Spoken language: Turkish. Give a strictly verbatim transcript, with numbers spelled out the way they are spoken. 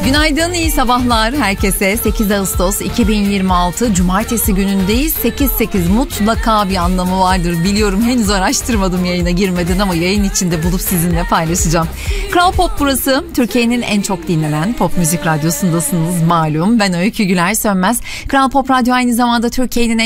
Günaydın, iyi sabahlar herkese. sekiz Ağustos iki bin yirmi altı Cumartesi günündeyiz. sekiz sekiz mutlaka bir anlamı vardır. Biliyorum, henüz araştırmadım yayına girmeden ama yayın içinde bulup sizinle paylaşacağım. Kral Pop burası. Türkiye'nin en çok dinlenen pop müzik radyosundasınız malum. Ben Öykü Güler Sönmez. Kral Pop Radyo aynı zamanda Türkiye'nin